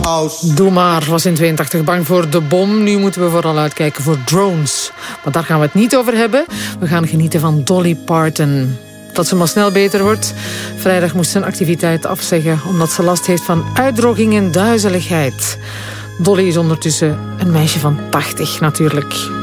Doe maar, was in 82 bang voor de bom. Nu moeten we vooral uitkijken voor drones. Maar daar gaan we het niet over hebben. We gaan genieten van Dolly Parton. Dat ze maar snel beter wordt. Vrijdag moest ze een activiteit afzeggen omdat ze last heeft van uitdroging en duizeligheid. Dolly is ondertussen een meisje van 80 natuurlijk.